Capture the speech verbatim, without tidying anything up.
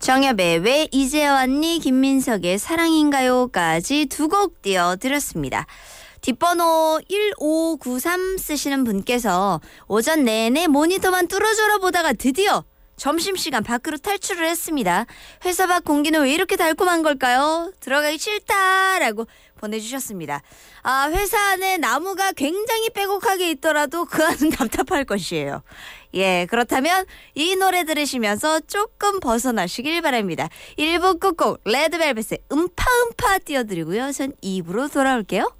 정엽의 왜 이제 왔니, 김민석의 사랑인가요까지 두 곡 띄워드렸습니다. 뒷번호 일오구삼 쓰시는 분께서 오전 내내 모니터만 뚫어져라 보다가 드디어 점심시간 밖으로 탈출을 했습니다. 회사 밖 공기는 왜 이렇게 달콤한 걸까요? 들어가기 싫다라고 보내주셨습니다. 아, 회사 안에 나무가 굉장히 빼곡하게 있더라도 그 안은 답답할 것이에요. 예, 그렇다면 이 노래 들으시면서 조금 벗어나시길 바랍니다. 일 부 끝곡 레드벨벳의 음파음파 띄워드리고요. 전 이 부로 돌아올게요.